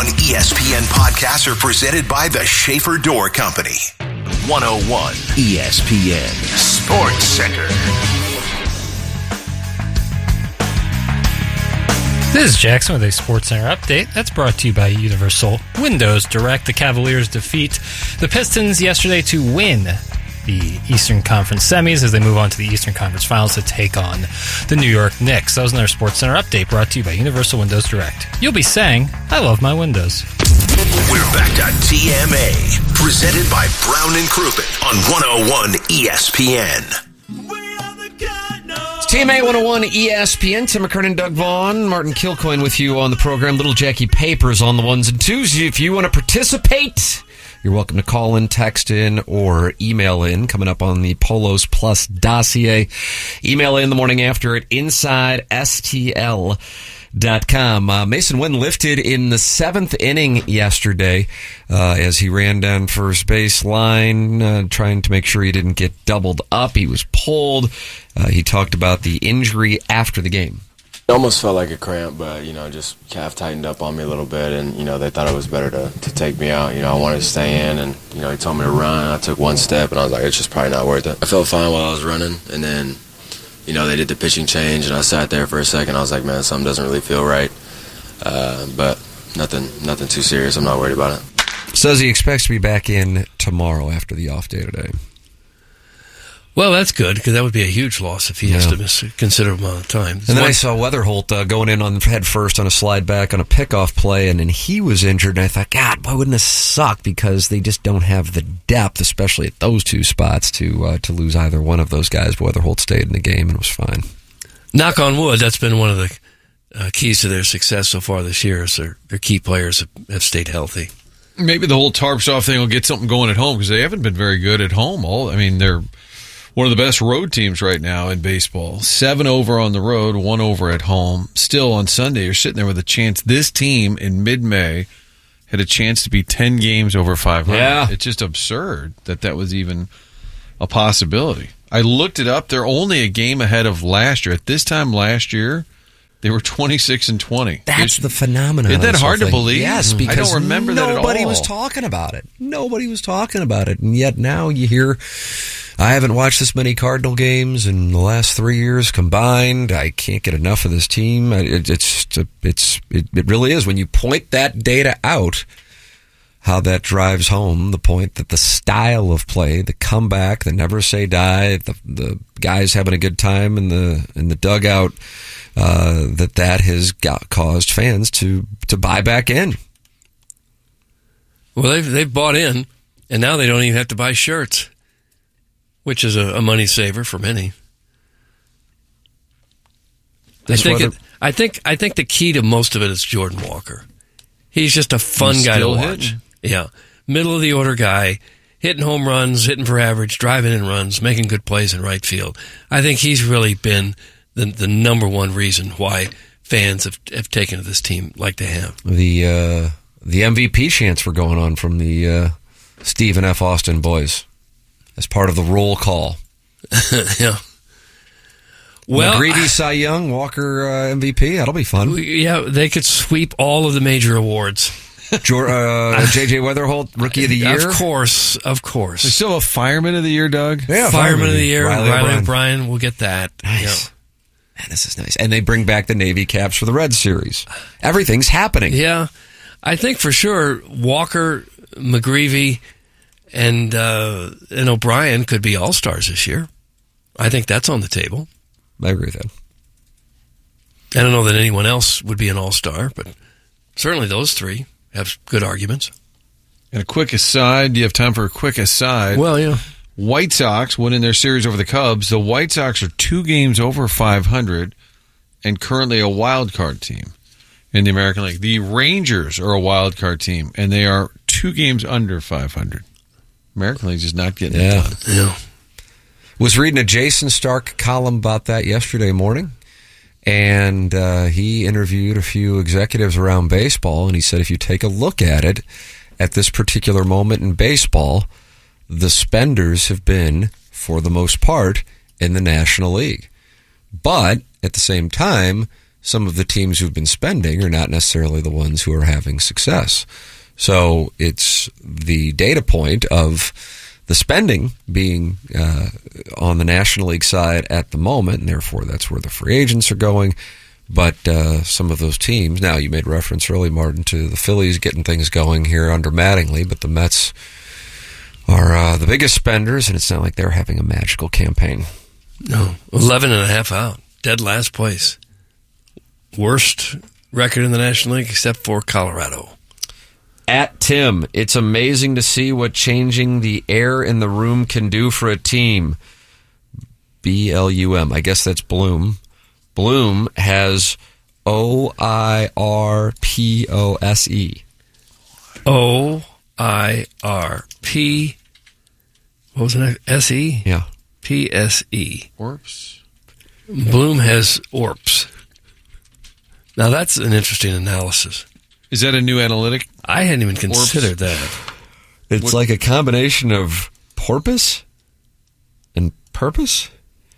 ESPN podcasts are presented by the Schaefer Door Company. 101 ESPN Sports Center. This is Jackson with a Sports Center update. That's brought to you by Universal Windows Direct. The Cavaliers defeat the Pistons yesterday to win the Eastern Conference semis as they move on to the Eastern Conference Finals to take on the New York Knicks. That was another Sports Center update brought to you by Universal Windows Direct. You'll be saying, I love my windows. We're back to TMA, presented by Brown and Crouppen on 101 ESPN. It's TMA 101 ESPN. Tim McKernan, Doug Vaughn, Martin Kilcoyne with you on the program. Little Jackie Papers on the ones and twos. If you want to participate, you're welcome to call in, text in, or email in. Coming up on the Polos Plus dossier. Email in the morning after at InsideSTL.com. Mason Wynn lifted in the seventh inning yesterday as he ran down first baseline, trying to make sure he didn't get doubled up. He was pulled. He talked about the injury after the game. It almost felt like a cramp, but, just calf tightened up on me a little bit, and, they thought it was better to take me out. I wanted to stay in, and, he told me to run. I took one step, and I was like, it's just probably not worth it. I felt fine while I was running, and then, they did the pitching change, and I sat there for a second. I was like, man, something doesn't really feel right. But nothing too serious. I'm not worried about it. Says he expects to be back in tomorrow after the off day today. Well, that's good, because that would be a huge loss if he has to miss a considerable amount of time. And then I saw Weatherholt going in on head first on a slide back on a pickoff play, and then he was injured, and I thought, God, why wouldn't this suck? Because they just don't have the depth, especially at those two spots, to lose either one of those guys. But Weatherholt stayed in the game, and it was fine. Knock on wood, that's been one of the keys to their success so far this year, is their key players have stayed healthy. Maybe the whole tarps off thing will get something going at home, because they haven't been very good at home. They're one of the best road teams right now in baseball. 7 over on the road, 1 over at home. Still on Sunday, you're sitting there with a chance. This team in mid-May had a chance to be 10 games over 500. Yeah. It's just absurd that was even a possibility. I looked it up. They're only a game ahead of last year. At this time last year, they were 26-20. That's the phenomenon. Isn't that hard to believe? Yes, because I don't remember that at all. Nobody was talking about it. Nobody was talking about it. And yet now you hear, I haven't watched this many Cardinal games in the last 3 years combined. I can't get enough of this team. It really is. When you point that data out, how that drives home the point that the style of play, the comeback, the never say die, the guys having a good time in the dugout, that has caused fans to buy back in. Well, they've bought in, and now they don't even have to buy shirts, which is a money saver for many. I think the key to most of it is Jordan Walker. He's just a fun guy to watch. Yeah, middle of the order guy, hitting home runs, hitting for average, driving in runs, making good plays in right field. I think he's really been the number one reason why fans have taken to this team like they have. The MVP chants were going on from the Stephen F. Austin boys as part of the roll call. Yeah. Well, McGreevy, Cy Young, Walker MVP. That'll be fun. Yeah, they could sweep all of the major awards. J.J. Weatherholt, Rookie of the Year. Of course. There's still a Fireman of the Year, Doug. Yeah, Fireman of the Year. Riley O'Brien will get that. Nice. Yeah. Man, this is nice. And they bring back the Navy caps for the Red Series. Everything's happening. Yeah. I think for sure Walker, McGreevy, and O'Brien could be all-stars this year. I think that's on the table. I agree with that. I don't know that anyone else would be an all-star, but certainly those three have good arguments. And a quick aside, do you have time for a quick aside? Well, yeah. White Sox winning their series over the Cubs. The White Sox are 2 games over 500 and currently a wild card team in the American League. The Rangers are a wild card team, and they are 2 games under 500. American League's just not getting it done. Yeah. Was reading a Jason Stark column about that yesterday morning, and he interviewed a few executives around baseball, and he said if you take a look at it, at this particular moment in baseball, the spenders have been, for the most part, in the National League. But, at the same time, some of the teams who've been spending are not necessarily the ones who are having success. So it's the data point of the spending being on the National League side at the moment, and therefore that's where the free agents are going. But some of those teams, now you made reference early, Martin, to the Phillies getting things going here under Mattingly, but the Mets are the biggest spenders, and it's not like they're having a magical campaign. No, 11.5 out, dead last place. Worst record in the National League except for Colorado. At Tim, it's amazing to see what changing the air in the room can do for a team. BLUM, I guess that's Bloom. Bloom has OIRPOSE. OIRP. What was it? SE? Yeah. PSE. Orps. Bloom has ORPS. Now that's an interesting analysis. Is that a new analytic? I hadn't even considered that. It's like a combination of porpoise and purpose.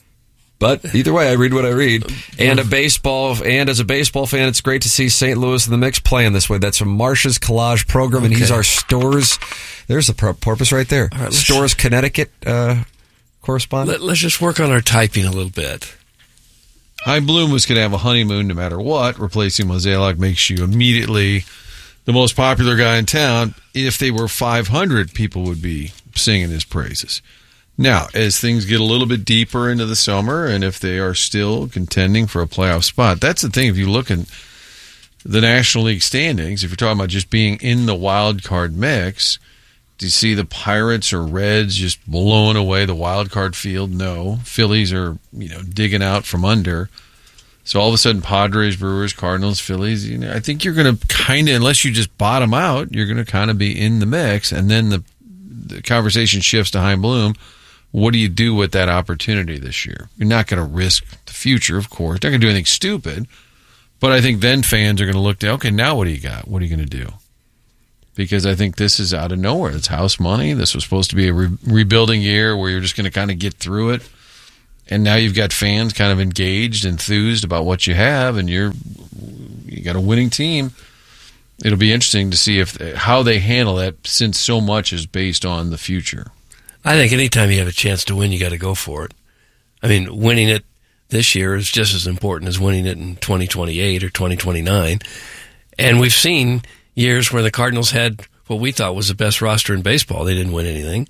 But either way, I read what I read. And as a baseball fan, it's great to see St. Louis in the mix playing this way. That's from Marsh's Collage program, and he's our Stores. There's the porpoise right there. Right, Stores, Connecticut correspondent. Let's just work on our typing a little bit. High Bloom was going to have a honeymoon no matter what. Replacing Mozeliak makes you immediately the most popular guy in town. If they were 500, people would be singing his praises. Now, as things get a little bit deeper into the summer, and if they are still contending for a playoff spot, that's the thing. If you look at the National League standings, if you're talking about just being in the wild card mix, do you see the Pirates or Reds just blowing away the wild card field? No. Phillies are, digging out from under. So all of a sudden, Padres, Brewers, Cardinals, Phillies, I think you're going to kind of, unless you just bottom out, you're going to kind of be in the mix. And then the conversation shifts to High Bloom. What do you do with that opportunity this year? You're not going to risk the future, of course. You're not going to do anything stupid. But I think then fans are going to look to, okay, now what do you got? What are you going to do? Because I think this is out of nowhere. It's house money. This was supposed to be a rebuilding year where you're just going to kind of get through it. And now you've got fans kind of engaged, enthused about what you have, and you got a winning team. It'll be interesting to see how they handle that, since so much is based on the future. I think anytime you have a chance to win, you got to go for it. I mean, winning it this year is just as important as winning it in 2028 or 2029. And we've seen years where the Cardinals had what we thought was the best roster in baseball. They didn't win anything.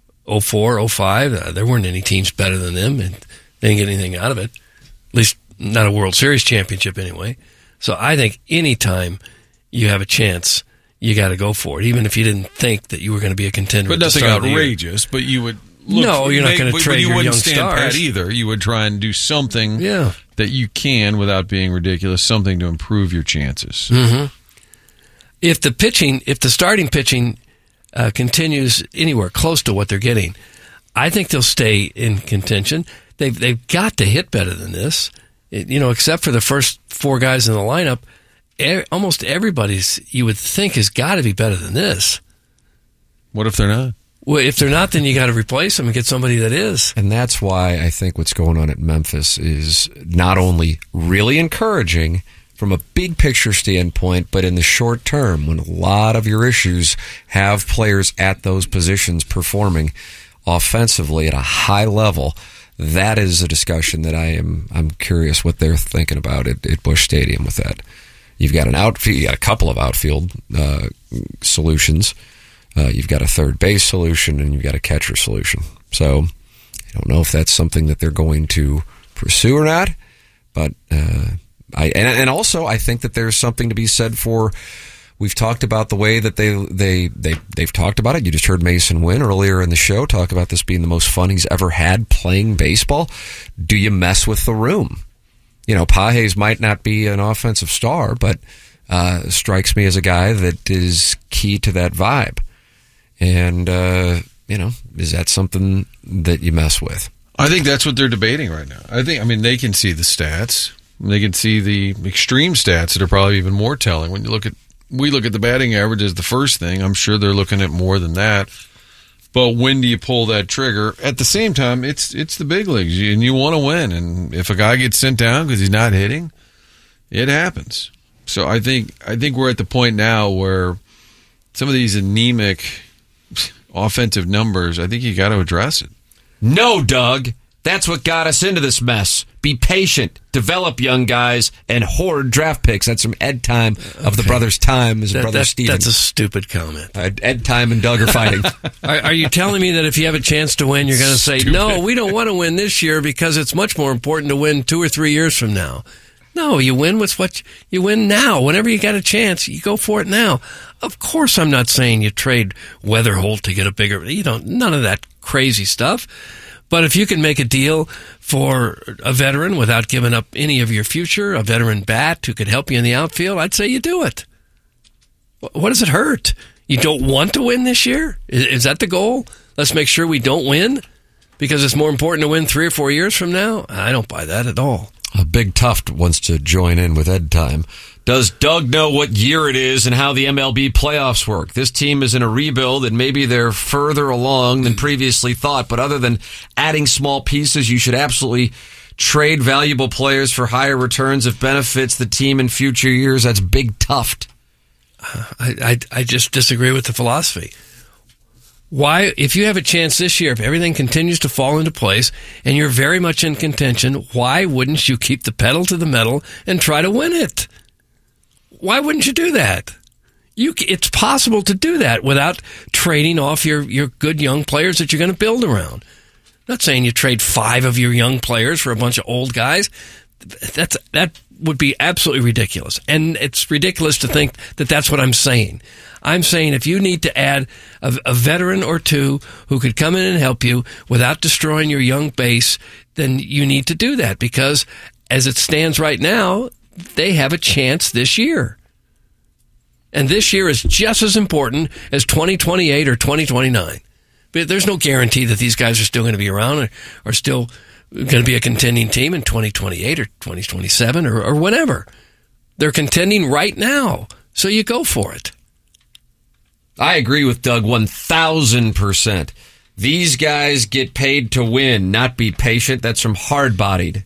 04, 05, there weren't any teams better than them, and they didn't get anything out of it. At least not a World Series championship anyway. So I think anytime you have a chance, you got to go for it, even if you didn't think that you were going to be a contender. But nothing outrageous. But you would look. No, you're not going to trade your young stars. You wouldn't stand pat either. You would try and do something that you can without being ridiculous, something to improve your chances. Mm-hmm. If the starting pitching continues anywhere close to what they're getting, I think they'll stay in contention. They've got to hit better than this. Except for the first four guys in the lineup. Almost everybody's, you would think, has got to be better than this. What if they're not? Well, if they're not, then you got to replace them and get somebody that is. And that's why I think what's going on at Memphis is not only really encouraging from a big picture standpoint, but in the short term, when a lot of your issues have players at those positions performing offensively at a high level, that is a discussion that I'm curious what they're thinking about at Busch Stadium with that. You've got a couple of outfield solutions. You've got a third base solution, and you've got a catcher solution. So I don't know if that's something that they're going to pursue or not. But I also I think that there's something to be said for. We've talked about the way that they've talked about it. You just heard Mason Wynn earlier in the show talk about this being the most fun he's ever had playing baseball. Do you mess with the room? Pages might not be an offensive star, but strikes me as a guy that is key to that vibe. And, is that something that you mess with? I think that's what they're debating right now. They can see the stats. They can see the extreme stats that are probably even more telling. When we look at the batting average as the first thing. I'm sure they're looking at more than that. But when do you pull that trigger? At the same time, it's the big leagues, and you want to win. And if a guy gets sent down because he's not hitting, It happens. So I think we're at the point now where some of these anemic offensive numbers, I think you got to address it. No, Doug. That's what got us into this mess. Be patient, develop young guys, and hoard draft picks. That's from Ed Time of the Brothers Time. His brother Steven. That's a stupid comment. Ed Time and Doug are fighting. Are you telling me that if you have a chance to win, you're going to say, no, we don't want to win this year because it's much more important to win 2 or 3 years from now? No, you win with what you win now. Whenever you got a chance, you go for it now. Of course, I'm not saying you trade Weatherholt to get a bigger, none of that crazy stuff. But if you can make a deal for a veteran without giving up any of your future, a veteran bat who could help you in the outfield, I'd say you do it. What does it hurt? You don't want to win this year? Is that the goal? Let's make sure we don't win because it's more important to win 3 or 4 years from now? I don't buy that at all. Big Tuft wants to join in with Ed Time. Does Doug know what year it is and how the MLB playoffs work? This team is in a rebuild and maybe they're further along than previously thought, but other than adding small pieces, you should absolutely trade valuable players for higher returns if benefits the team in future years. That's Big Tuft. I just disagree with the philosophy. Why, if you have a chance this year, if everything continues to fall into place and you're very much in contention, why wouldn't you keep the pedal to the metal and try to win it? Why wouldn't you do that? It's possible to do that without trading off your good young players that you're going to build around. I'm not saying you trade 5 of your young players for a bunch of old guys. That would be absolutely ridiculous. And it's ridiculous to think that that's what I'm saying. I'm saying if you need to add a veteran or 2 who could come in and help you without destroying your young base, then you need to do that because as it stands right now, they have a chance this year. And this year is just as important as 2028 or 2029. But there's no guarantee that these guys are still going to be around or still going to be a contending team in 2028 or 2027 or whenever. They're contending right now, so you go for it. I agree with Doug 1,000%. These guys get paid to win, not be patient. That's from Hardbodied.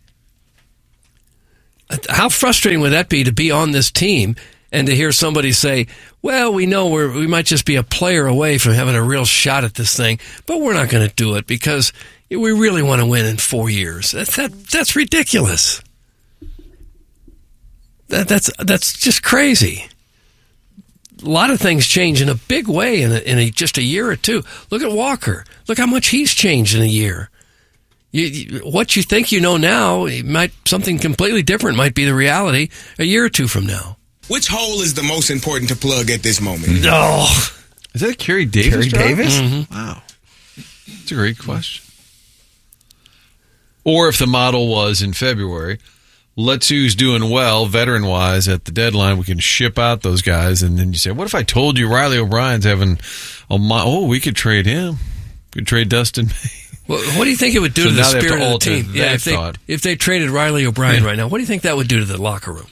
How frustrating would that be to be on this team and to hear somebody say, well, we know we might just be a player away from having a real shot at this thing, but we're not going to do it because we really want to win in 4 years. That's ridiculous. That's just crazy. A lot of things change in a big way in just a year or 2. Look at Walker. Look how much he's changed in a year. What you think you know now, something completely different might be the reality a year or 2 from now. Which hole is the most important to plug at this moment? Oh. Is that Kerry Davis? Kerry Davis? Mm-hmm. Wow. That's a great question. Or if the model was in February, let's who's doing well, veteran-wise, at the deadline, we can ship out those guys. And then you say, what if I told you Riley O'Brien's having we could trade him. We could trade Dustin May. Well, what do you think it would do to the spirit of the team? Yeah, if they traded Riley O'Brien right now, what do you think that would do to the locker room?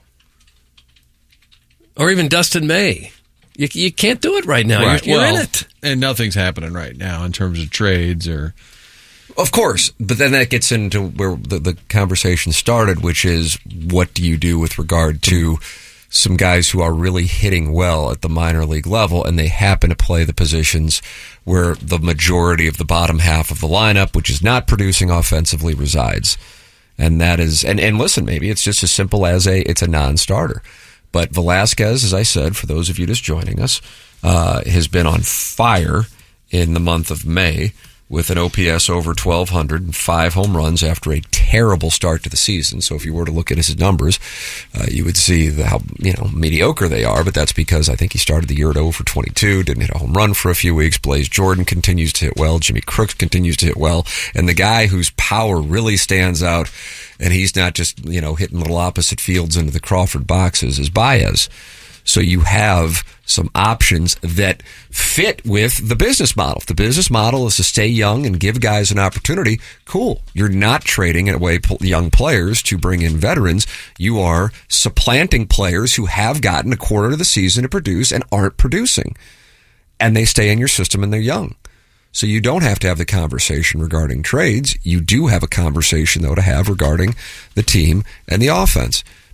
Or even Dustin May? You can't do it right now. Right. You're in it. And nothing's happening right now in terms of trades or... Of course, but then that gets into where the conversation started, which is what do you do with regard to some guys who are really hitting well at the minor league level, and they happen to play the positions where the majority of the bottom half of the lineup, which is not producing offensively, resides. And that is, and listen, maybe it's just as simple as it's a non-starter. But Velasquez, as I said, for those of you just joining us, has been on fire in the month of May with an OPS over 1,200 and 5 home runs after a terrible start to the season. So if you were to look at his numbers, you would see how mediocre they are, but that's because I think he started the year at 0 for 22, didn't hit a home run for a few weeks. Blaze Jordan continues to hit well. Jimmy Crooks continues to hit well. And the guy whose power really stands out, and he's not just, hitting little opposite fields into the Crawford boxes, is Baez. So you have some options that fit with the business model. If the business model is to stay young and give guys an opportunity, cool. You're not trading away young players to bring in veterans. You are supplanting players who have gotten a quarter of the season to produce and aren't producing. And they stay in your system and they're young. So you don't have to have the conversation regarding trades. You do have a conversation, though, to have regarding the team and the offense.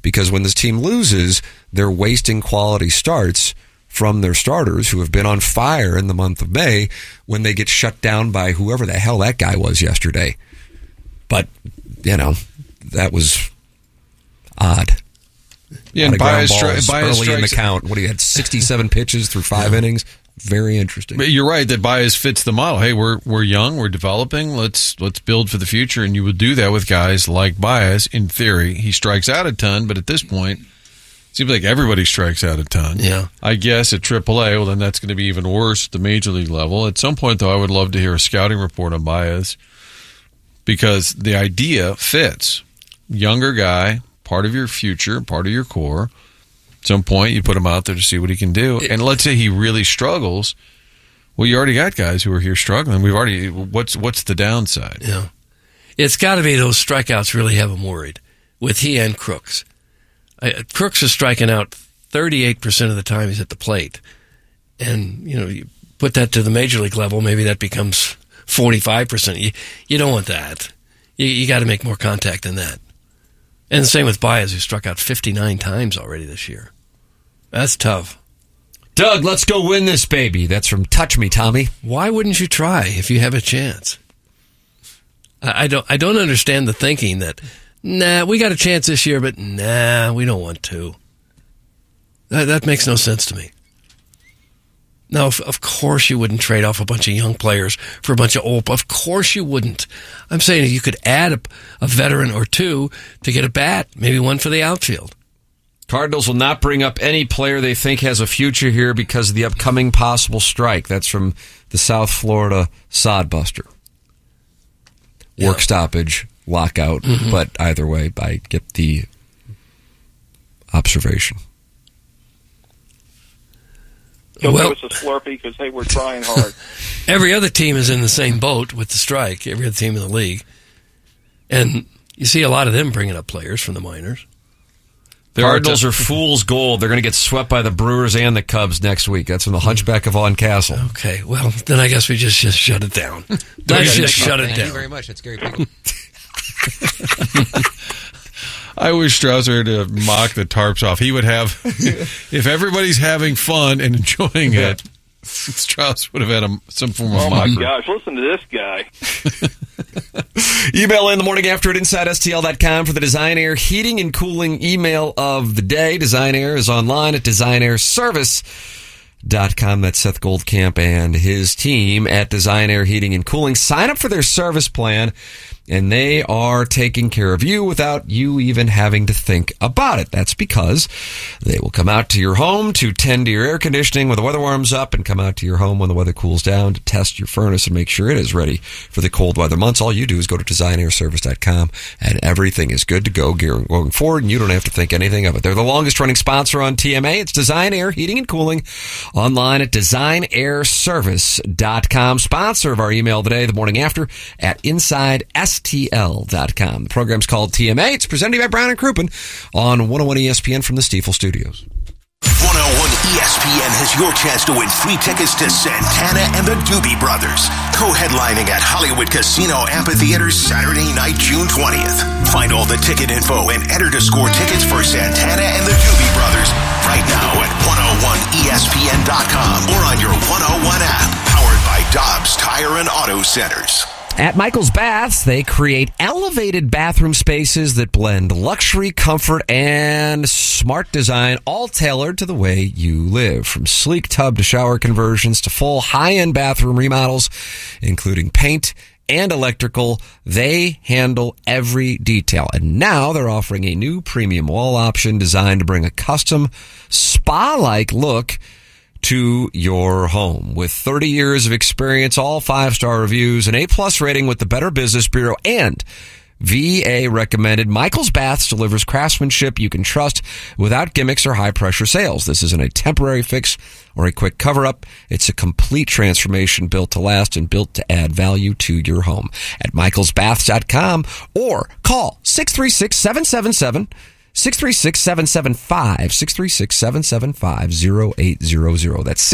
because when this team loses, they're wasting quality starts from their starters who have been on fire in the month of May when they get shut down by whoever the hell that guy was yesterday. But, that was odd. Yeah, and Baez early in the count. What, he had 67 pitches through 5 innings? Very interesting. But you're right that Baez fits the model. Hey, we're young, we're developing. Let's build for the future, and you would do that with guys like Baez. In theory, he strikes out a ton, but at this point, it seems like everybody strikes out a ton. Yeah, I guess at AAA, well, then that's going to be even worse at the major league level. At some point, though, I would love to hear a scouting report on Baez because the idea fits. Younger guy, part of your future, part of your core. At some point, you put him out there to see what he can do. And let's say he really struggles. Well, you already got guys who are here struggling. What's the downside? Yeah, it's got to be those strikeouts really have him worried with he and Crooks. Crooks is striking out 38% of the time he's at the plate. And, you put that to the major league level, maybe that becomes 45%. You don't want that. You got to make more contact than that. And the same with Baez, who struck out 59 times already this year. That's tough. Doug, let's go win this baby. That's from Touch Me, Tommy. Why wouldn't you try if you have a chance? I don't understand the thinking that, we got a chance this year, but we don't want to. That makes no sense to me. Now, of course you wouldn't trade off a bunch of young players for a bunch of old. Of course you wouldn't. I'm saying you could add a veteran or two to get a bat, maybe one for the outfield. Cardinals will not bring up any player they think has a future here because of the upcoming possible strike. That's from the South Florida Sodbuster. Work stoppage, lockout, but either way, I get the observation. Don't give us a Slurpee because, hey, we're trying hard. Every other team is in the same boat with the strike, every other team in the league. And you see a lot of them bringing up players from the minors. Cardinals are fool's gold. They're going to get swept by the Brewers and the Cubs next week. That's from the Hunchback of Von Castle. Okay, well, then I guess we just shut it down. Let's just shut it down. Thank you very much. That's Gary Payton. I wish Strausser to mock the tarps off. He would have, if everybody's having fun and enjoying it, Strauss would have had some form of mockery. Oh my gosh, listen to this guy. Email in the morning after at InsideSTL.com for the Design Air Heating and Cooling email of the day. Design Air is online at DesignAirService.com. That's Seth Goldcamp and his team at Design Air Heating and Cooling. Sign up for their service plan, and they are taking care of you without you even having to think about it. That's because they will come out to your home to tend to your air conditioning when the weather warms up and come out to your home when the weather cools down to test your furnace and make sure it is ready for the cold weather months. All you do is go to DesignAirService.com and everything is good to go going forward, and you don't have to think anything of it. They're the longest running sponsor on TMA. It's Design Air Heating and Cooling, online at DesignAirService.com. Sponsor of our email today, the morning after, at InsideSTL.com. The program's called TMA. It's presented by Brown and Crouppen on 101 ESPN from the Stiefel Studios. 101 ESPN has your chance to win free tickets to Santana and the Doobie Brothers, co-headlining at Hollywood Casino Amphitheater Saturday night, June 20th. Find all the ticket info and enter to score tickets for Santana and the Doobie Brothers right now at 101ESPN.com or on your 101 app, powered by Dobbs Tire and Auto Centers. At Michael's Baths, they create elevated bathroom spaces that blend luxury, comfort, and smart design, all tailored to the way you live. From sleek tub to shower conversions to full high-end bathroom remodels, including paint and electrical, they handle every detail. And now they're offering a new premium wall option designed to bring a custom spa-like look to your home. With 30 years of experience, all 5-star reviews, an A+ rating with the Better Business Bureau, and VA recommended, Michael's Baths delivers craftsmanship you can trust without gimmicks or high-pressure sales. This isn't a temporary fix or a quick cover-up. It's a complete transformation built to last and built to add value to your home. At michaelsbaths.com or call 636-777 636-775-0800. That's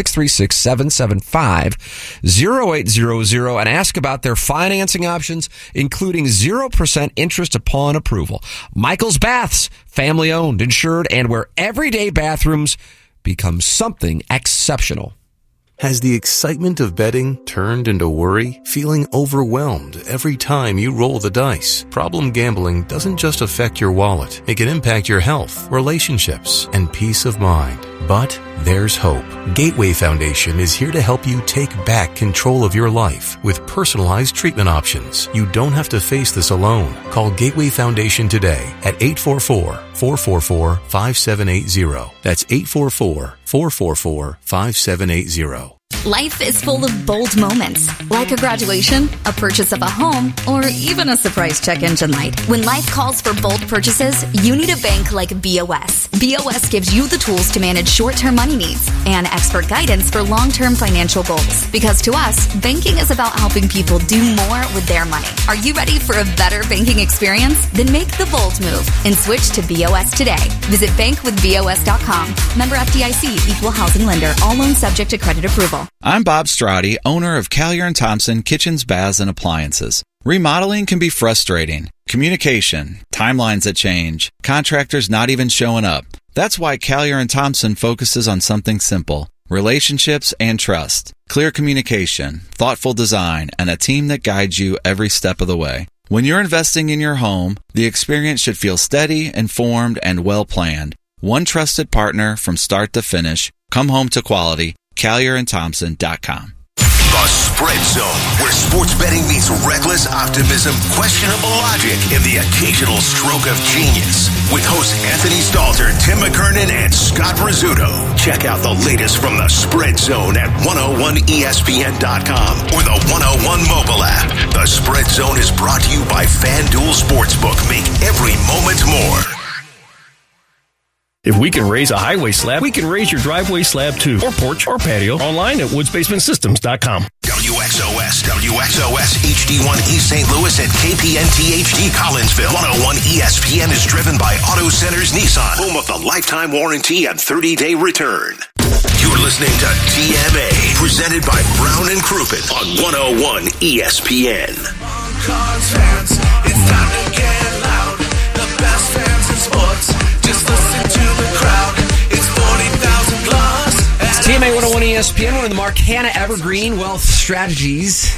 636-775-0800. And ask about their financing options, including 0% interest upon approval. Michael's Baths, family owned, insured, and where everyday bathrooms become something exceptional. Has the excitement of betting turned into worry? Feeling overwhelmed every time you roll the dice? Problem gambling doesn't just affect your wallet. It can impact your health, relationships, and peace of mind. But there's hope. Gateway Foundation is here to help you take back control of your life with personalized treatment options. You don't have to face this alone. Call Gateway Foundation today at 844-444-5780. That's 844-444-5780. Life is full of bold moments, like a graduation, a purchase of a home, or even a surprise check engine light. When life calls for bold purchases, you need a bank like BOS. BOS gives you the tools to manage short-term money needs and expert guidance for long-term financial goals. Because to us, banking is about helping people do more with their money. Are you ready for a better banking experience? Then make the bold move and switch to BOS today. Visit bankwithbos.com. Member FDIC, equal housing lender. All loans subject to credit approval. I'm Bob Strati, owner of Callier & Thompson Kitchens, Baths, and Appliances. Remodeling can be frustrating. Communication, timelines that change, contractors not even showing up. That's why Callier & Thompson focuses on something simple: relationships and trust. Clear communication, thoughtful design, and a team that guides you every step of the way. When you're investing in your home, the experience should feel steady, informed, and well-planned. One trusted partner from start to finish. Come home to quality. CallierandThompson.com. The Spread Zone, where sports betting meets reckless optimism, questionable logic, and the occasional stroke of genius. With hosts Anthony Stalter, Tim McKernan, and Scott Rizzuto. Check out the latest from the Spread Zone at 101ESPN.com or the 101 mobile app. The Spread Zone is brought to you by FanDuel Sportsbook. Make every moment more. If we can raise a highway slab, we can raise your driveway slab too, or porch, or patio. Online at woodsbasementsystems.com. WXOS, HD1 East St. Louis, and KPNT HD Collinsville. 101 ESPN is driven by Auto Centers Nissan, home of the lifetime warranty and 30-day return. You're listening to TMA, presented by Brown and Crouppen on 101 ESPN. Cards fans, it's time to get loud. The best fans in sports. Just listen to the crowd. It's 40,000 plus. It's TMA 101 ESPN. We're in the Mark Hanna Evergreen Wealth Strategies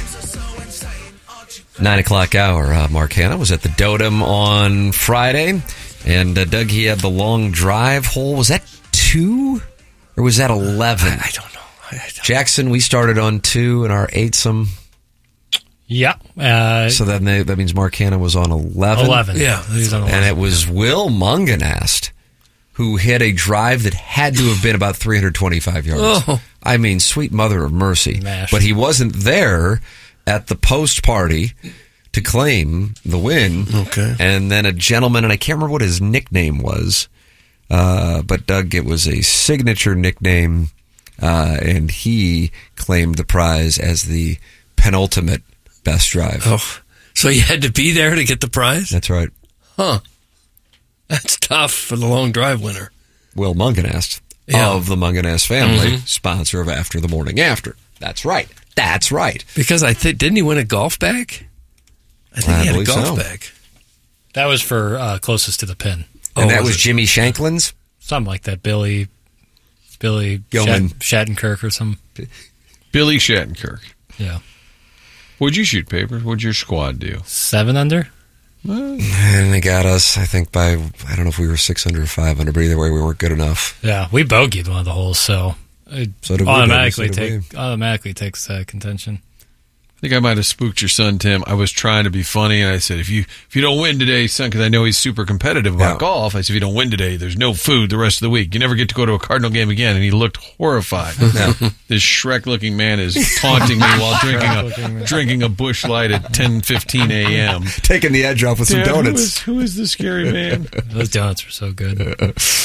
9 o'clock hour. Mark Hanna was at the Dotem on Friday. And Doug, he had the long drive hole. Was that 2 or was that 11? I don't know. Jackson, we started on 2 in our 8-some. Yeah. So that means Mark Hanna was on 11. 11. Yeah, he's on 11. And it was Will Mungenast who hit a drive that had to have been about 325 yards. Oh. I mean, sweet mother of mercy. Mash. But he wasn't there at the post party to claim the win. Okay. And then a gentleman, and I can't remember what his nickname was, but Doug, it was a signature nickname, and he claimed the prize as the penultimate best drive. Oh, so you had to be there to get the prize? That's right. Huh. That's tough for the long drive winner. Will Mungenast of the Mungenast family, sponsor of After the Morning After. That's right. That's right. Because didn't he win a golf bag? I think he had a golf bag. That was for closest to the pin. And that was Jimmy Shanklin's? Something like that. Billy Gilman. Shattenkirk or something. Billy Shattenkirk. Yeah. What'd you shoot, Papers? What'd your squad do? 7 under? And they got us, I think, by, I don't know if we were 6 under or 5 under, but either way, we weren't good enough. Yeah, we bogeyed one of the holes, so it automatically takes contention. I think I might have spooked your son, Tim. I was trying to be funny, and I said, if you don't win today, son, because I know he's super competitive about golf, I said, if you don't win today, there's no food the rest of the week. You never get to go to a Cardinal game again. And he looked horrified. This Shrek-looking man is taunting me while drinking a Busch Light at 10:15 a.m. Taking the edge off with some donuts. Who is the scary man? Those donuts were so good.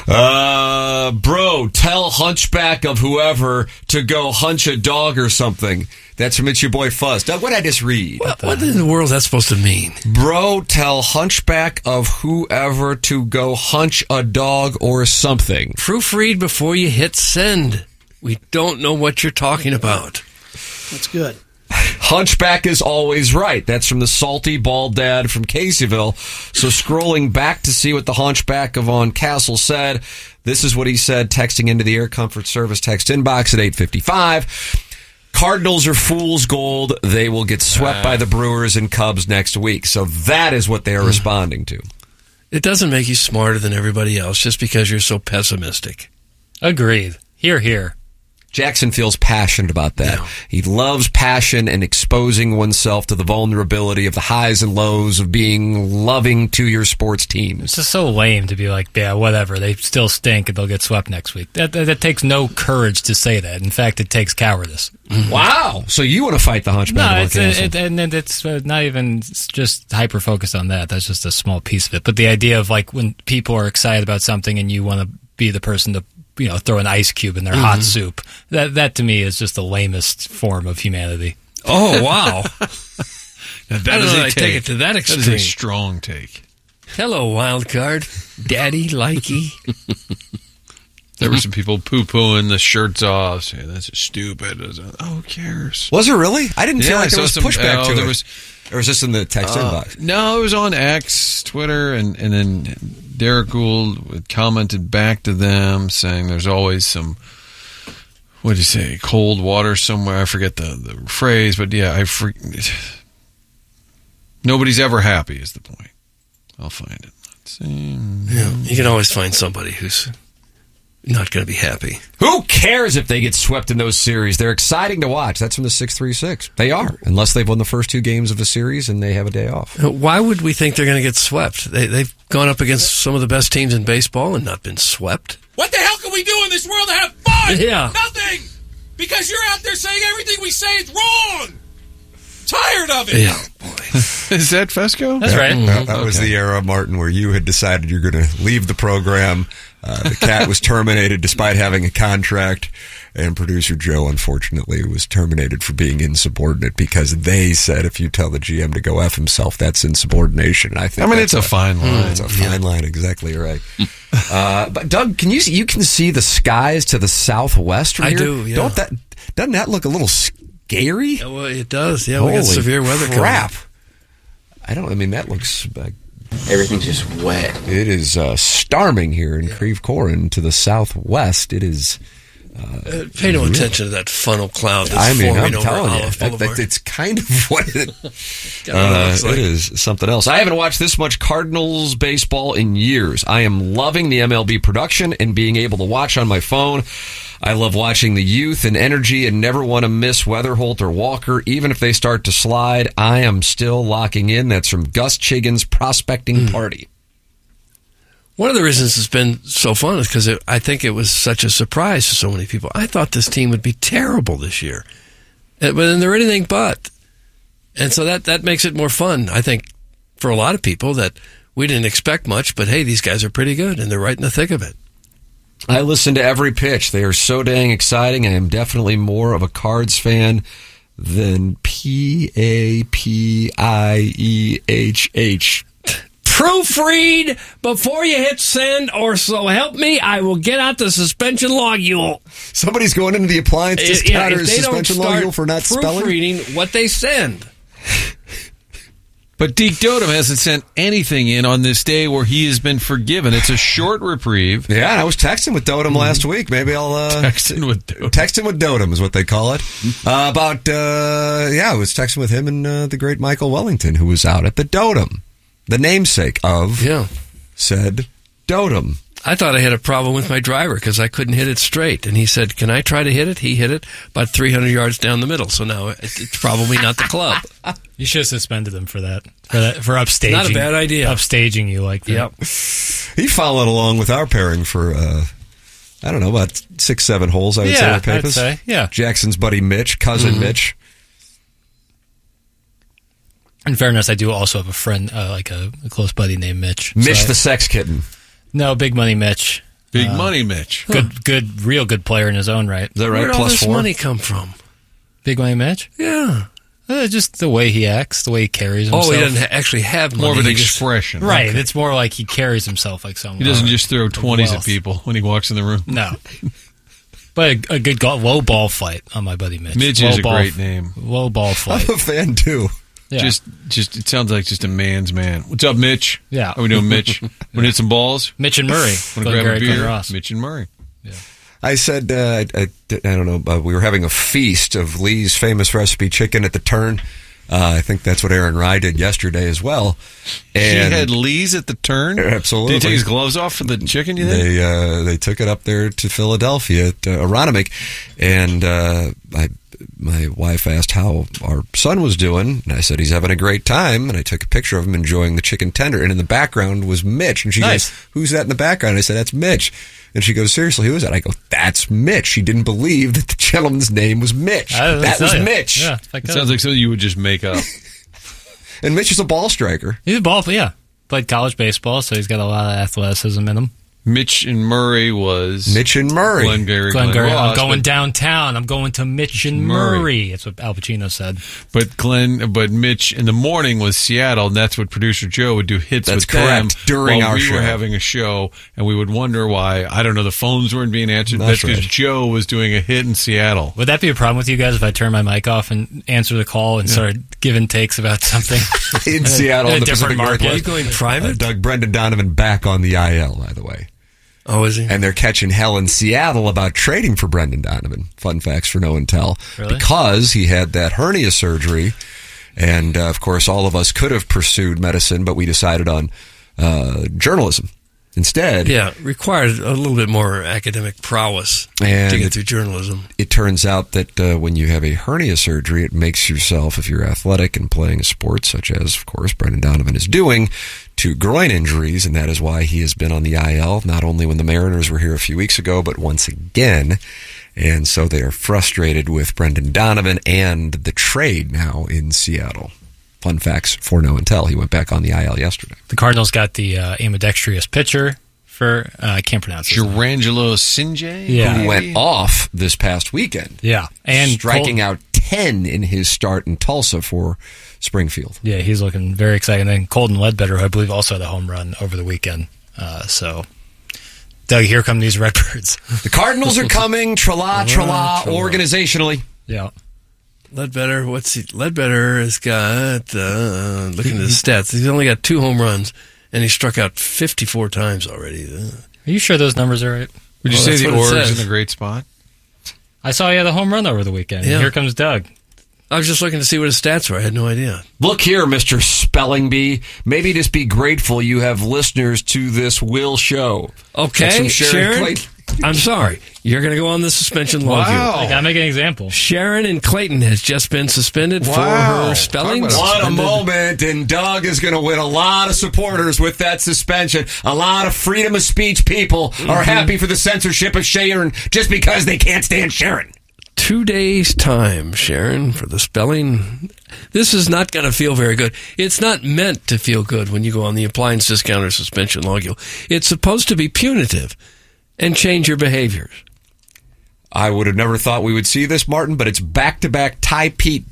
Bro, tell hunchback of whoever to go hunch a dog or something. That's from It's Your Boy Fuzz. Doug, what did I just read? What in the world is that supposed to mean? Bro, tell hunchback of whoever to go hunch a dog or something. Proofread before you hit send. We don't know what you're talking about. That's good. Hunchback is always right. That's from the salty bald dad from Caseyville. So scrolling back to see what the hunchback of On Castle said, this is what he said texting into the Air Comfort Service text inbox at 8:55. Cardinals are fool's gold. They will get swept by the Brewers and Cubs next week. So that is what they are responding to. It doesn't make you smarter than everybody else just because you're so pessimistic. Agreed. Here. Jackson feels passionate about that. Yeah. He loves passion and exposing oneself to the vulnerability of the highs and lows of being loving to your sports team. It's just so lame to be like, yeah, whatever. They still stink and they'll get swept next week. That takes no courage to say that. In fact, it takes cowardice. Mm-hmm. Wow. So you want to fight the hunchback? No, it's not even just hyper-focused on that. That's just a small piece of it. But the idea of like when people are excited about something and you want to be the person to throw an ice cube in their hot soup. That to me is just the lamest form of humanity. Oh, wow. Now, that is a take it to that extreme. That is a strong take. Hello, wild card. Daddy, likey. There were some people poo-pooing the shirts off, saying that's stupid. Who cares? Was it really? I didn't feel like there was pushback to it. Or was this in the text inbox? No, it was on X, Twitter, and then Derek Gould commented back to them saying there's always some, what did you say, cold water somewhere. I forget the phrase, but yeah, nobody's ever happy is the point. I'll find it. Let's see. Yeah, you can always find somebody who's not going to be happy. Who cares if they get swept in those series? They're exciting to watch. That's from the 636. They are, unless they've won the first 2 games of a series and they have a day off. Why would we think they're going to get swept? They've gone up against some of the best teams in baseball and not been swept. What the hell can we do in this world to have fun? Yeah. Nothing! Because you're out there saying everything we say is wrong! Tired of it! Yeah, boy. Is that Fesco? That's right. That was the era, Martin, where you had decided you're going to leave the program. The cat was terminated despite having a contract, and producer Joe, unfortunately, was terminated for being insubordinate because they said if you tell the GM to go F himself, that's insubordination. I think it's a fine line. It's a fine line, exactly right. But Doug, you can see the skies to the southwest from here? I do, yeah. Doesn't that look a little scary? Yeah, well, it does. Yeah, we got severe weather coming. Crap. That looks like everything's just wet. It is storming here in Creve Corin to the southwest. It is. Pay no attention to that funnel cloud that's I'm forming telling over you, Olive Boulevard. it's kind of what it is. Something else. I haven't watched this much Cardinals baseball in years. I am loving the MLB production and being able to watch on my phone. I love watching the youth and energy and never want to miss Weatherholt or Walker. Even if they start to slide, I am still locking in. That's from Gus Chiggin's Prospecting Party. One of the reasons it's been so fun is because I think it was such a surprise to so many people. I thought this team would be terrible this year. But then they're anything but. And so that makes it more fun, I think, for a lot of people that we didn't expect much, but hey, these guys are pretty good, and they're right in the thick of it. I listen to every pitch. They are so dang exciting. I am definitely more of a Cards fan than PAPIEHH. Proofread before you hit send, or so help me, I will get out the suspension logule. Somebody's going into the appliance discounter's suspension logule for not spelling? Proofreading what they send. But Deke Dotem hasn't sent anything in on this day where he has been forgiven. It's a short reprieve. Yeah, I was texting with Dotem last week. Maybe I'll texting with Dotem. Texting with Dotem is what they call it. I was texting with him and the great Michael Wellington, who was out at the Dotem, the namesake of said Dotem. I thought I had a problem with my driver because I couldn't hit it straight. And he said, can I try to hit it? He hit it about 300 yards down the middle. So now it's probably not the club. You should have suspended him for that. For upstaging. Not a bad idea. Upstaging you like that. Yep. He followed along with our pairing for, about 6-7 holes, I would say. I'd say, yeah. Jackson's buddy Mitch, cousin Mitch. In fairness, I do also have a friend, like a close buddy named Mitch. Mitch the sex kitten. No, Big Money Mitch. Big money, Mitch. Good, real good player in his own right. Is that right? Where'd all this +4 money come from? Big money Mitch? Yeah. Just the way he acts, the way he carries himself. Oh, he doesn't actually have money. More of an He just- expression. Right. Okay. It's more like he carries himself like someone. He doesn't just throw 20s wealth. at people when he walks in the room. No. But a good low ball fight on my buddy Mitch. Mitch Low is a ball great name. Low ball fight. I'm a fan, too. Yeah. Just it sounds like just a man's man. What's up, Mitch? Yeah. How we doing, Mitch? Want to hit some balls? Mitch and Murray. Want to grab a beer? Ross. Mitch and Murray. I said, I don't know, we were having a feast of Lee's famous recipe chicken at the Turn. I think that's what Aaron Rye did yesterday as well. And he had Lee's at the Turn? Absolutely. Did he take his gloves off for the chicken, you think? They took it up there to Philadelphia at Aronimink, and my wife asked how our son was doing, and I said he's having a great time, and I took a picture of him enjoying the chicken tender, and in the background was Mitch, and she goes, "Who's that in the background?" I said, "That's Mitch." And she goes, "Seriously, who is that?" I go, "That's Mitch." She didn't believe that the gentleman's name was Mitch. That was Mitch. Yeah, it sounds like something you would just make up. And Mitch is a ball striker. He's a ball, yeah. Played college baseball, so he's got a lot of athleticism in him. Mitch and Murray was... Mitch and Murray. Glengarry Glenn Ross, I'm going downtown. I'm going to Mitch and Murray. That's what Al Pacino said. But Mitch in the morning was Seattle, and that's what producer Joe would do hits with them during while our we show. were having a show, and we would wonder why, I don't know, the phones weren't being answered. That's because Joe was doing a hit in Seattle. Would that be a problem with you guys if I turned my mic off and answered the call and started giving takes about something? In Seattle, in in a the different Pacific market? Northwest. Are you going private? Brendan Donovan back on the IL, by the way. Oh, is he? And they're catching hell in Seattle about trading for Brendan Donovan. Fun facts for no and tell. Really? Because he had that hernia surgery. And, of course, all of us could have pursued medicine, but we decided on journalism instead. Yeah, required a little bit more academic prowess to get through journalism. It turns out that when you have a hernia surgery, it makes yourself, if you're athletic and playing a sport, such as, of course, Brendan Donovan is doing, to groin injuries, and that is why he has been on the IL, not only when the Mariners were here a few weeks ago, but once again. And so they are frustrated with Brendan Donovan and the trade now in Seattle. Fun facts for no and tell. He went back on the IL yesterday. The Cardinals got the ambidextrous pitcher for, I can't pronounce it. Girangelo Sinjay? Yeah. Who went off this past weekend. Yeah. And striking out 10 in his start in Tulsa for Springfield. Yeah, he's looking very exciting. And then Colton Ledbetter, who I believe also had a home run over the weekend. So, Doug, here come these Redbirds. The Cardinals are coming, tra-la, organizationally. Yeah. Ledbetter, Ledbetter has got, looking at his stats, he's only got 2 home runs, and he struck out 54 times already. Are you sure those numbers are right? Would you say the Orioles in a great spot? I saw he had a home run over the weekend. Yeah. Here comes Doug. I was just looking to see what his stats were. I had no idea. Look here, Mr. Spelling Bee. Maybe just be grateful you have listeners to this Will show. Okay, That's from Sharon. Clayton. I'm sorry. You're going to go on the suspension log. I gotta make an example. Sharon in Clayton has just been suspended for her spelling. What a moment, and Doug is going to win a lot of supporters with that suspension. A lot of freedom of speech people are happy for the censorship of Sharon just because they can't stand Sharon. 2 days' time, Sharon, for the spelling. This is not going to feel very good. It's not meant to feel good when you go on the appliance discounter suspension log. It's supposed to be punitive and change your behaviors. I would have never thought we would see this, Martin, but it's back-to-back Ty Pete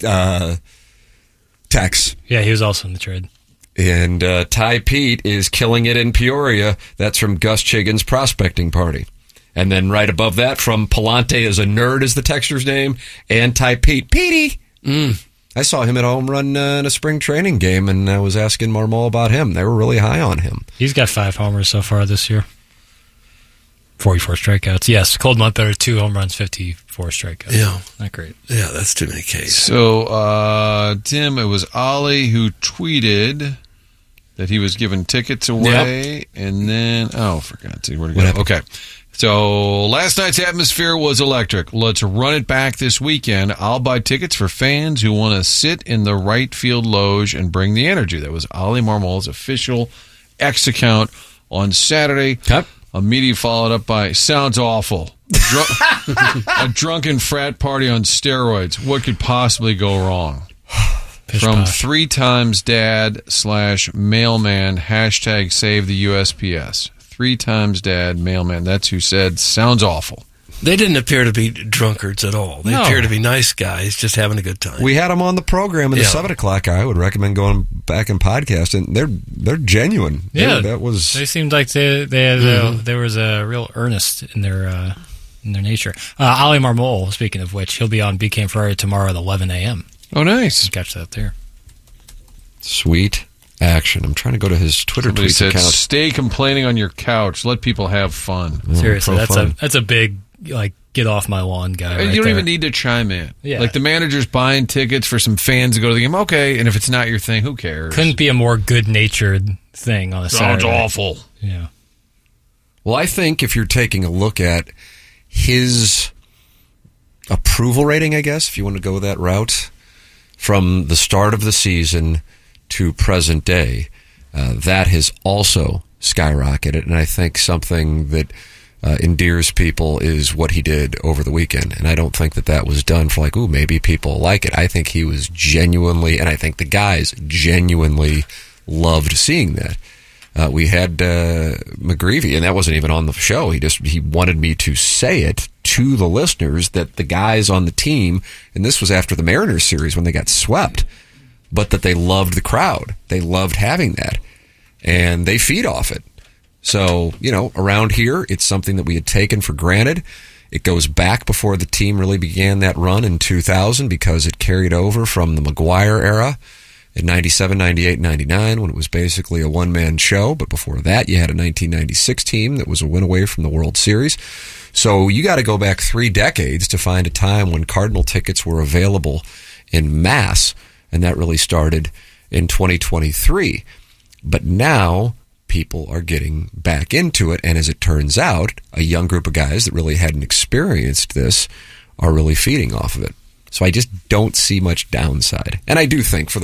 texts. Yeah, he was also in the trade. And Ty Pete is killing it in Peoria. That's from Gus Chiggin's prospecting party. And then right above that, from Palante is a nerd is the texter's name, and Ty Pete. Petey! I saw him at a home run in a spring training game, and I was asking Marmol about him. They were really high on him. He's got 5 homers so far this year. 44 strikeouts. Yes, Cold Ledbetter, 2 home runs, 54 strikeouts. Yeah. Not great. Yeah, that's too many Ks. So, Tim, it was Ollie who tweeted that he was giving tickets away, and then, for God's sake, where'd it go? Okay. So, last night's atmosphere was electric. Let's run it back this weekend. I'll buy tickets for fans who want to sit in the right field loge and bring the energy. That was Ollie Marmol's official X account on Saturday. Yep. Immediately followed up by, sounds awful. A drunken frat party on steroids. What could possibly go wrong? From 3 times dad /mailman # save the USPS. 3 times dad, mailman. That's who said, sounds awful. They didn't appear to be drunkards at all. They appear to be nice guys, just having a good time. We had them on the program in the 7 o'clock hour. I would recommend going back and podcasting. They're genuine. Yeah, that was. They seemed like they had there was a real earnest in their nature. Ali Marmol, speaking of which, he'll be on BK and Ferrari tomorrow at 11 a.m. Oh, nice. Catch that there. Sweet action. I'm trying to go to his Twitter tweets account. Stay complaining on your couch. Let people have fun. Seriously, that's a big get off my lawn guy. You don't even need to chime in. Yeah. Like the manager's buying tickets for some fans to go to the game. Okay, and if it's not your thing, who cares? Couldn't be a more good-natured thing on a Saturday. Sounds awful. Yeah. Well, I think if you're taking a look at his approval rating, I guess, if you want to go that route, from the start of the season to present day, that has also skyrocketed. And I think something that endears people is what he did over the weekend. And I don't think that was done for maybe people like it. I think he was genuinely, and I think the guys genuinely loved seeing that. We had McGreevy, and that wasn't even on the show. He wanted me to say it to the listeners that the guys on the team, and this was after the Mariners series when they got swept, but that they loved the crowd. They loved having that, and they feed off it. So, around here, it's something that we had taken for granted. It goes back before the team really began that run in 2000 because it carried over from the McGuire era in 97, 98, 99 when it was basically a one-man show. But before that, you had a 1996 team that was a win away from the World Series. So you got to go back 3 decades to find a time when Cardinal tickets were available in mass, and that really started in 2023. But now people are getting back into it, and as it turns out, a young group of guys that really hadn't experienced this are really feeding off of it. So I just don't see much downside. And I do think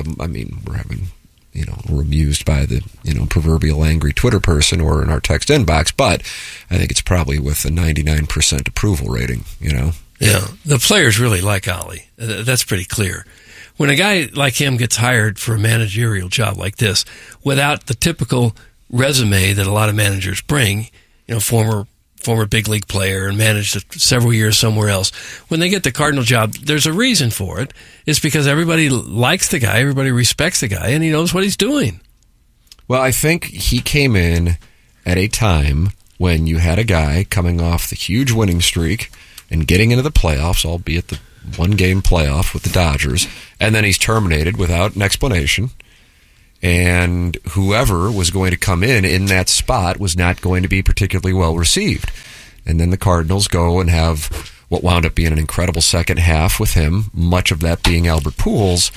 we're amused by the, proverbial angry Twitter person or in our text inbox, but I think it's probably with a 99% approval rating, Yeah, the players really like Ali. That's pretty clear. When a guy like him gets hired for a managerial job like this, without the typical resume that a lot of managers bring, former big league player and managed several years somewhere else. When they get the Cardinal job, there's a reason for it. It's because everybody likes the guy, everybody respects the guy, and he knows what he's doing. Well, I think he came in at a time when you had a guy coming off the huge winning streak and getting into the playoffs, albeit the one-game playoff with the Dodgers, and then he's terminated without an explanation. And whoever was going to come in that spot was not going to be particularly well received. And then the Cardinals go and have what wound up being an incredible second half with him, much of that being Albert Pujols.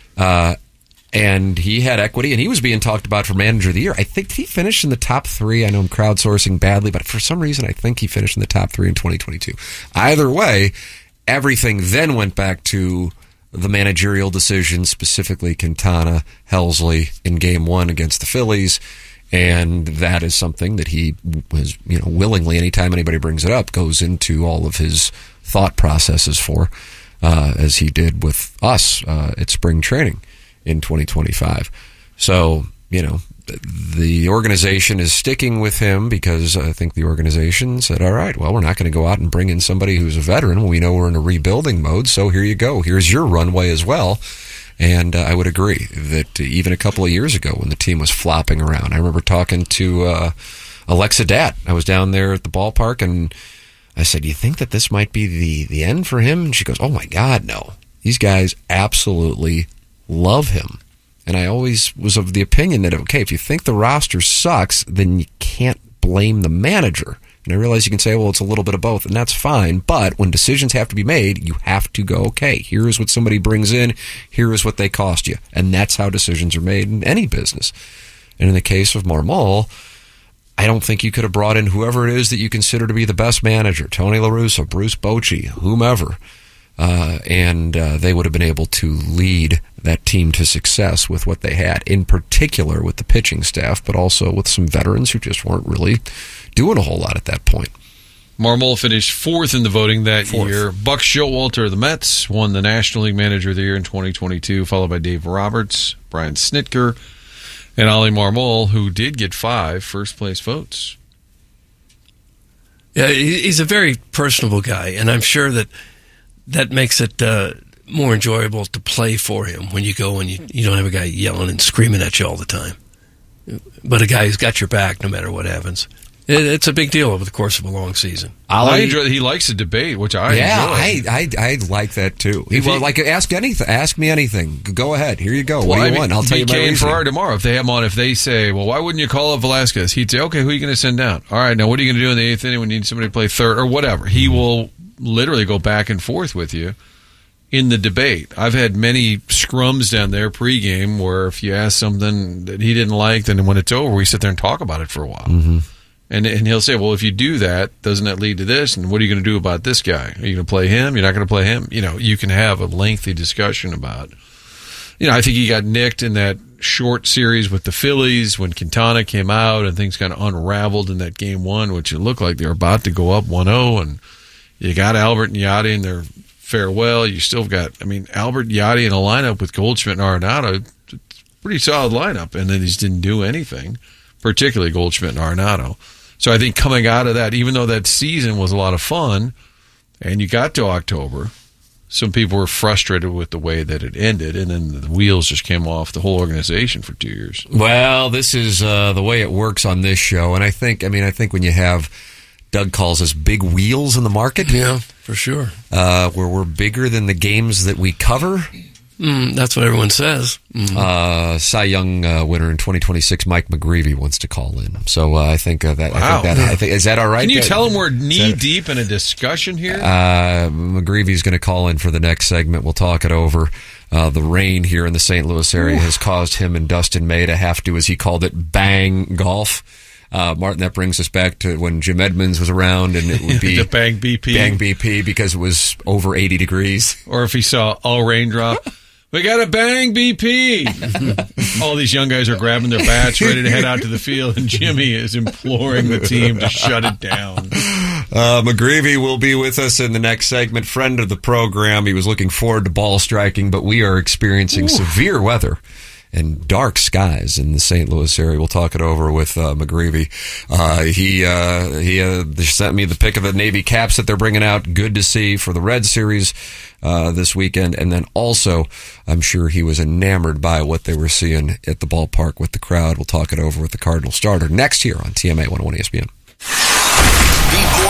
And he had equity, and he was being talked about for Manager of the Year. I think he finished in the top 3. I know I'm crowdsourcing badly, but for some reason I think he finished in the top 3 in 2022. Either way, everything then went back to the managerial decisions, specifically Quintana, Helsley in Game 1 against the Phillies, and that is something that he was, willingly, anytime anybody brings it up, goes into all of his thought processes for, as he did with us at spring training in 2025. So, the organization is sticking with him because I think the organization said, all right, well, we're not going to go out and bring in somebody who's a veteran when we know we're in a rebuilding mode, so here you go. Here's your runway as well. And I would agree that even a couple of years ago when the team was flopping around, I remember talking to Alexa Dat. I was down there at the ballpark, and I said, do you think that this might be the end for him? And she goes, oh, my God, no. These guys absolutely love him. And I always was of the opinion that, okay, if you think the roster sucks, then you can't blame the manager. And I realize you can say, well, it's a little bit of both, and that's fine. But when decisions have to be made, you have to go, okay, here is what somebody brings in, here is what they cost you. And that's how decisions are made in any business. And in the case of Marmol, I don't think you could have brought in whoever it is that you consider to be the best manager, Tony La Russa, Bruce Bochy, whomever. And they would have been able to lead that team to success with what they had, in particular with the pitching staff, but also with some veterans who just weren't really doing a whole lot at that point. Marmol finished 4th in the voting that year. Buck Showalter of the Mets won the National League Manager of the Year in 2022, followed by Dave Roberts, Brian Snitker, and Ali Marmol, who did get 5 first-place votes. Yeah, he's a very personable guy, and I'm sure that makes it more enjoyable to play for him when you go and you don't have a guy yelling and screaming at you all the time, but a guy who's got your back no matter what happens. It's a big deal over the course of a long season. I enjoy. He likes to debate, which I enjoy. I like that too. Ask me anything. Go ahead. Here you go. What do you want? I'll tell you my reason. BK and Farrar tomorrow, if they have him on, if they say, well, why wouldn't you call up Velasquez? He'd say, okay, who are you going to send down? All right, now what are you going to do in the 8th inning when you need somebody to play third or whatever? He will literally go back and forth with you in the debate. I've had many scrums down there pregame where if you ask something that he didn't like, then when it's over, we sit there and talk about it for a while. Mm-hmm. And he'll say, well, if you do that, doesn't that lead to this? And what are you going to do about this guy? Are you going to play him? You're not going to play him? You can have a lengthy discussion about, I think he got nicked in that short series with the Phillies when Quintana came out and things kind of unraveled in that game one, which it looked like they were about to go up 1-0. And you got Albert and Yachty in their farewell. You still got, Albert, Yachty in a lineup with Goldschmidt and Arenado. It's a pretty solid lineup. And then he just didn't do anything, particularly Goldschmidt and Arenado. So I think coming out of that, even though that season was a lot of fun, and you got to October, some people were frustrated with the way that it ended, and then the wheels just came off the whole organization for 2 years. Well, this is the way it works on this show, and I think when you have, Doug calls us big wheels in the market. Yeah, for sure. Where we're bigger than the games that we cover. That's what everyone says. Cy Young winner in 2026, Mike McGreevy wants to call in. So I think that. Wow. I think is that all right? Can you tell him we're knee deep in a discussion here? McGreevy's going to call in for the next segment. We'll talk it over. The rain here in the St. Louis area has caused him and Dustin May to have to, as he called it, bang golf. Martin, that brings us back to when Jim Edmonds was around, and it would be the bang BP because it was over 80 degrees. Or if he saw a raindrop. We got to bang BP. All these young guys are grabbing their bats, ready to head out to the field, and Jimmy is imploring the team to shut it down. McGreevy will be with us in the next segment. Friend of the program. He was looking forward to ball striking, but we are experiencing severe weather and dark skies in the St. Louis area. We'll talk it over with McGreevy. He sent me the pic of the Navy caps that they're bringing out. Good to see for the Red Series this weekend. And then also, I'm sure he was enamored by what they were seeing at the ballpark with the crowd. We'll talk it over with the Cardinal starter next here on TMA 101 ESPN.